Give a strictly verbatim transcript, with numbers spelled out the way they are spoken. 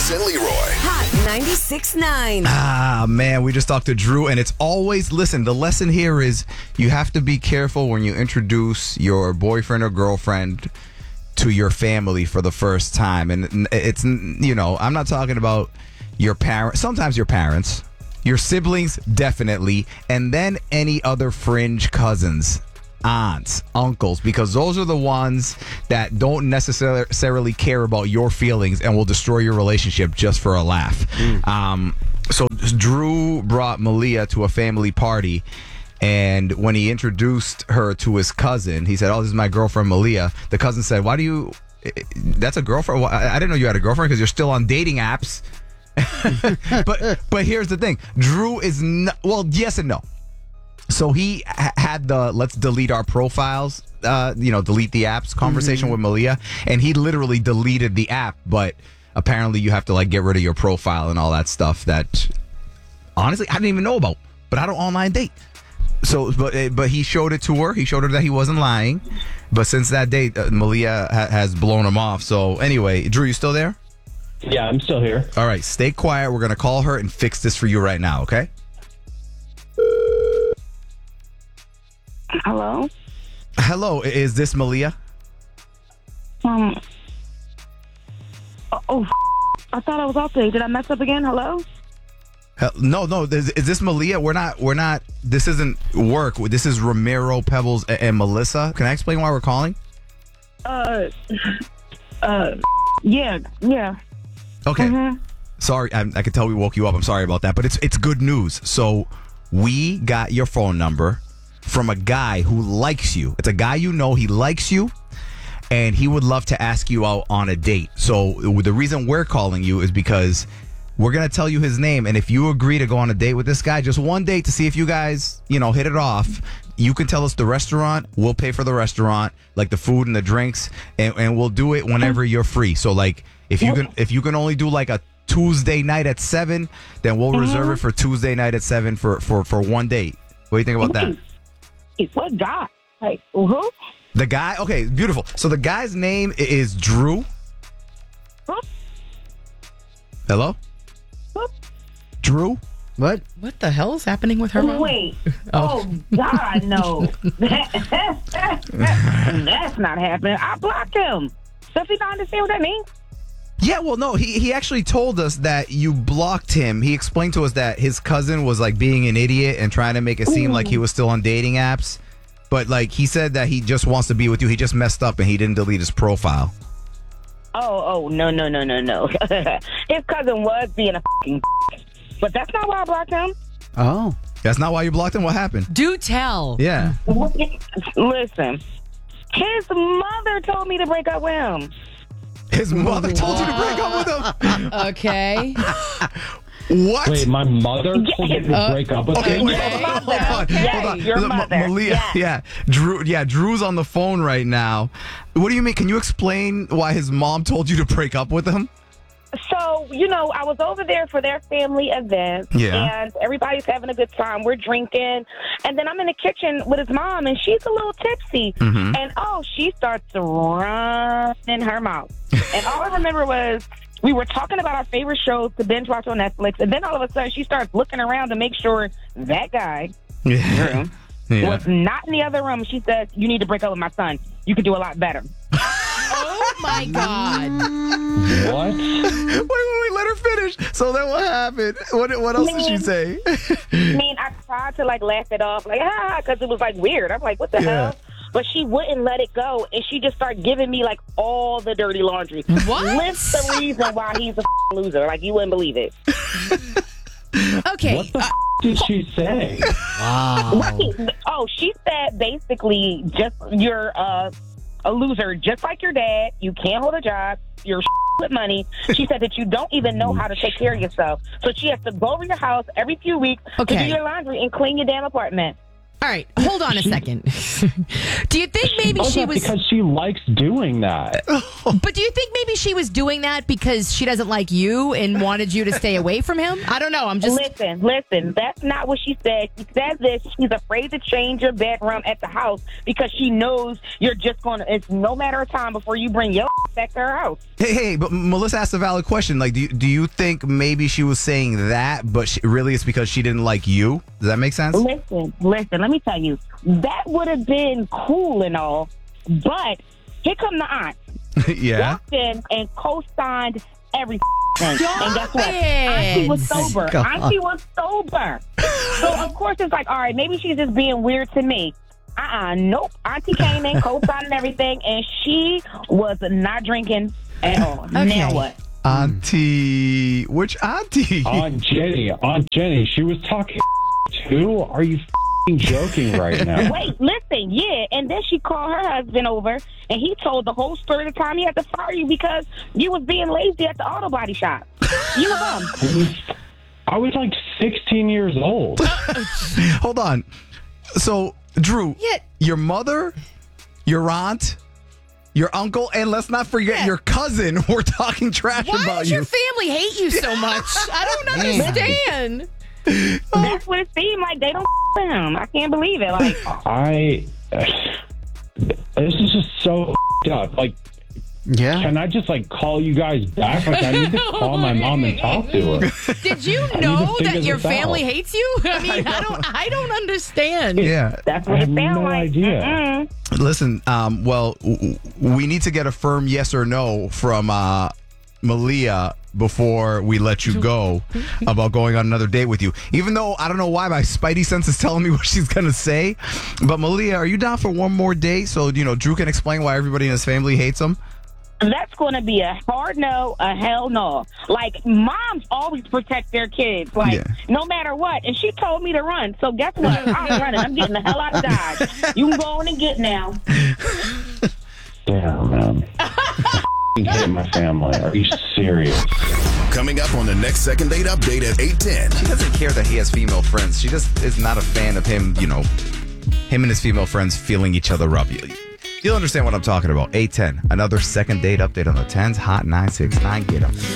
Travis and Leroy. Hot ninety-six point nine. Ah, man, we just talked to Drew, and it's always, listen, the lesson here is you have to be careful when you introduce your boyfriend or girlfriend to your family for the first time. And it's, you know, I'm not talking about your parents, sometimes your parents, your siblings, definitely, and then any other fringe cousins, aunts, uncles, because those are the ones that don't necessarily care about your feelings and will destroy your relationship just for a laugh. Mm. Um, so Drew brought Malia to a family party, and when he introduced her to his cousin, he said, "Oh, this is my girlfriend Malia." The cousin said, "Why do you, that's a girlfriend? I didn't know you had a girlfriend because you're still on dating apps." but but here's the thing. Drew is not, well, yes and no. So he ha- had the let's delete our profiles, uh, you know, delete the apps conversation mm-hmm. with Malia, and he literally deleted the app. But apparently, you have to like get rid of your profile and all that stuff. That honestly, I didn't even know about. But I don't online date. So, but but he showed it to her. He showed her that he wasn't lying. But since that date, uh, Malia ha- has blown him off. So anyway, Drew, you still there? Yeah, I'm still here. All right, stay quiet. We're gonna call her and fix this for you right now. Okay? Hello? Hello, is this Malia? Um. Oh, I thought I was off today. Did I mess up again? Hello? Hell, no, no. Is, is this Malia? We're not. We're not. This isn't work. This is Ramiro, Pebbles, and, and Melissa. Can I explain why we're calling? Uh. Uh. Yeah. Yeah. Okay. Mm-hmm. Sorry, I, I could tell we woke you up. I'm sorry about that, but it's it's good news. So we got your phone number from a guy who likes you. It's a guy you know. He likes you, and he would love to ask you out on a date. So the reason we're calling you is because we're going to tell you his name, and if you agree to go on a date with this guy, just one date to see if you guys, you know, hit it off, you can tell us the restaurant. We'll pay for the restaurant, like the food and the drinks, and, and we'll do it whenever you're free. So, like, if you can if you can only do, like, a Tuesday night at seven, then we'll reserve it for Tuesday night at seven for, for, for one date. What do you think about that? What guy? Like, who? The guy? Okay, beautiful. So the guy's name is Drew. Huh? Hello? What? Drew? What? What the hell is happening with her mom? Wait. Oh, God, no. That's not happening. I blocked him. Does he not understand what that means? Yeah, well, no, he, he actually told us that you blocked him. He explained to us that his cousin was, like, being an idiot and trying to make it seem Ooh. like he was still on dating apps. But, like, he said that he just wants to be with you. He just messed up and he didn't delete his profile. Oh, oh, no, no, no, no, no. His cousin was being a f***ing but that's not why I blocked him. Oh. That's not why you blocked him? What happened? Do tell. Yeah. Listen, his mother told me to break up with him. His mother told you to break up with him? Okay. What? Wait, my mother told you to uh, break up with okay, him? wait, Your hold on, mother. hold on, Okay. hold on. Your Look, mother. Malia, Yes. yeah, Drew, yeah, Drew's on the phone right now. What do you mean? Can you explain why his mom told you to break up with him? So, you know, I was over there for their family event, Yeah. and everybody's having a good time. We're drinking, and then I'm in the kitchen with his mom, and she's a little tipsy. Mm-hmm. And, oh, she starts to run in her mouth. And all I remember was we were talking about our favorite shows to binge watch on Netflix, and then all of a sudden she starts looking around to make sure that guy, Yeah. Drew, Yeah. was not in the other room. She said, "You need to break up with my son. You could do a lot better." Oh, my God. What? Wait, wait, wait, let her finish. So then what happened? What What else did she say? I mean, I tried to, like, laugh it off, like, ah, because it was, like, weird. I'm like, what the Yeah. hell? But she wouldn't let it go, and she just started giving me, like, all the dirty laundry. What? List the reason why he's a f- loser. Like, you wouldn't believe it. Okay. What the f- did she say? Wow. Right. Oh, she said basically just you're uh, a loser, just like your dad. You can't hold a job. You're with money. She said that you don't even know how to take care of yourself. So she has to go over your house every few weeks to Okay. do your laundry and clean your damn apartment. All right, hold on a second. Do you think maybe does she that was? because she likes doing that. But do you think maybe she was doing that because she doesn't like you and wanted you to stay away from him? I don't know. I'm just. Listen, listen. That's not what she said. She said this. She's afraid to change your bedroom at the house because she knows you're just going to. It's no matter of time before you bring your back to her house. Hey, hey, but Melissa asked a valid question. Like, do you, do you think maybe she was saying that, but she, really it's because she didn't like you? Does that make sense? Listen, listen. Let me tell you, that would have been cool and all, but here come the aunt. Yeah. Walked in and co-signed everything. And guess what? it. Auntie was sober. God. Auntie was sober. So, of course, it's like, all right, maybe she's just being weird to me. Uh-uh, nope. Auntie came in, co-signed and everything, and she was not drinking at all. Okay. Now what? Auntie. Which auntie? Aunt Jenny, Aunt Jenny, she was talking too? Are you f***ing joking right now? Wait, listen, yeah. And then she called her husband over, and he told the whole story of the time he had to fire you because you was being lazy at the auto body shop. You were bum. I was like sixteen years old. Hold on. So, Drew, Yeah. your mother, your aunt, your uncle, and let's not forget Yeah. your cousin were talking trash Why about does you. your family hate you so much? I don't understand. That's what it seemed like. They don't f- him. I can't believe it. Like, I. This is just so f***ed up. Like, Yeah. can I just like call you guys back? Like, I need to call my mom and talk to her. Did you need to know figure that your this out. family hates you? I mean, I don't. I don't understand. Yeah. that's I what have it sounded no like. idea. Mm-mm. Listen, um, well, w- w- we need to get a firm yes or no from uh, Malia before we let you go about going on another date with you. Even though I don't know why my spidey sense is telling me what she's going to say. But Malia, are you down for one more date so, you know, Drew can explain why everybody in his family hates him? That's going to be a hard no, a hell no. Like, moms always protect their kids, like, Yeah. no matter what. And she told me to run. So guess what? I'm running. I'm getting the hell out of Dodge. You can go on and get now. Damn, man. I f***ing hate my family. Are you serious? Coming up on the next second date update at eight ten. She doesn't care that he has female friends. She just is not a fan of him, you know, him and his female friends feeling each other up. You- You'll understand what I'm talking about. eight ten, another second date update on the tens, Hot nine six nine. Get 'em.